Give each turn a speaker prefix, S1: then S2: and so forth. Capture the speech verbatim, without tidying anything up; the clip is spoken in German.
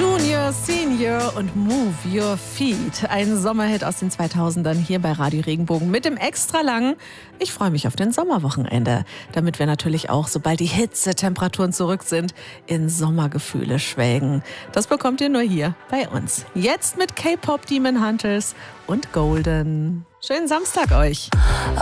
S1: Junior, Senior und Move Your Feet. Ein Sommerhit aus den zweitausendern hier bei Radio Regenbogen mit dem Extralang. Ich freue mich auf den Sommerwochenende, damit wir natürlich auch, sobald die Hitzetemperaturen zurück sind, in Sommergefühle schwelgen. Das bekommt ihr nur hier bei uns. Jetzt mit K-Pop Demon Hunters und Golden. Schönen Samstag euch.